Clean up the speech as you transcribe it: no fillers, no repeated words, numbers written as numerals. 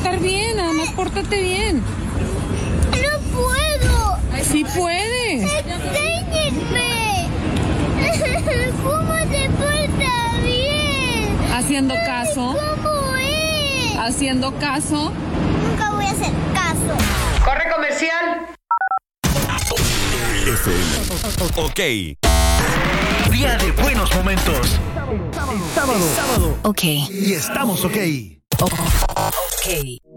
portar bien, nada más pórtate bien. ¡No puedo! ¡Sí puedes! ¡Enséñenme! ¿Cómo se porta bien? ¿Haciendo caso? ¿Cómo es? ¿Haciendo caso? Nunca voy a hacer caso. ¡Corre comercial! FM. Ok. Día de buenos momentos. Sábado. Ok. Y estamos ok. Ok.